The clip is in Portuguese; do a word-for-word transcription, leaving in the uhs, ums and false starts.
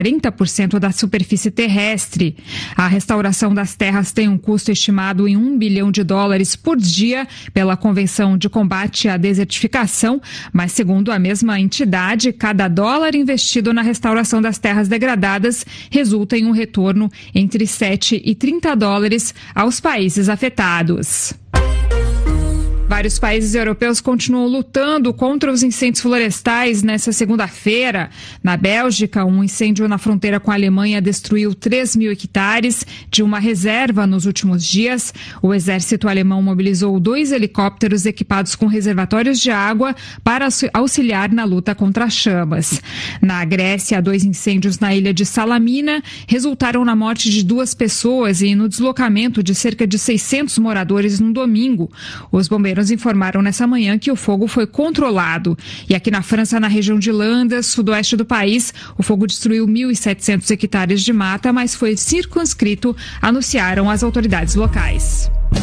quarenta por cento da superfície terrestre. A restauração das terras tem um custo estimado em um bilhão de dólares por dia pela Convenção de Combate à Desertificação, mas segundo a mesma entidade, cada dólar investido na restauração das terras degradadas resulta em um retorno entre sete e trinta dólares aos países afetados. Vários países europeus continuam lutando contra os incêndios florestais nesta segunda-feira. Na Bélgica, um incêndio na fronteira com a Alemanha destruiu três mil hectares de uma reserva nos últimos dias. O exército alemão mobilizou dois helicópteros equipados com reservatórios de água para auxiliar na luta contra as chamas. Na Grécia, dois incêndios na ilha de Salamina resultaram na morte de duas pessoas e no deslocamento de cerca de seiscentos moradores no domingo. Os bombeiros informaram nessa manhã que o fogo foi controlado. E aqui na França, na região de Landes, sudoeste do país, o fogo destruiu mil e setecentos hectares de mata, mas foi circunscrito, anunciaram as autoridades locais.